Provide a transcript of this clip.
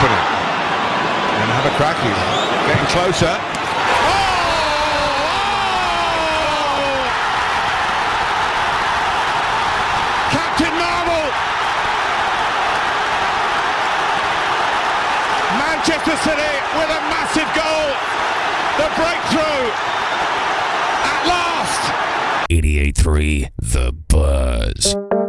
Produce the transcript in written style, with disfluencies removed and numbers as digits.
opening. And have a crack here. Getting closer. Captain Marvel! Manchester City with a massive goal. The breakthrough at last. 88.3 The Buzz.